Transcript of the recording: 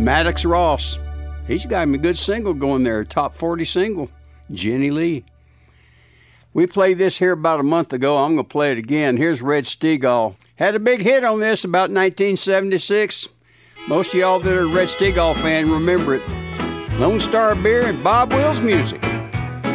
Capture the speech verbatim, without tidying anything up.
Maddox Ross. He's got him a good single going there, top forty single, Jenny Lee. We played this here about a month ago. I'm going to play it again. Here's Red Steagall. Had a big hit on this about nineteen seventy-six. Most of y'all that are a Red Steagall fan remember it. Lone Star Beer and Bob Wills Music.